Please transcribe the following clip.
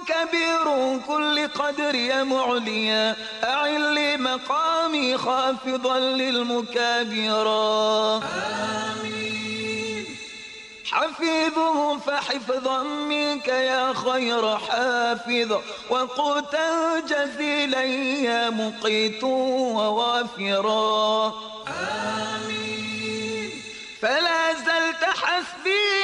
كبير كل قدر يا معليا أعل مقامي خافضا للمكابرا آمين. حفيظه فحفظا منك يا خير حافظ وقوتا جزيلا يا مقيت ووافرا آمين. فلا زلت حسبي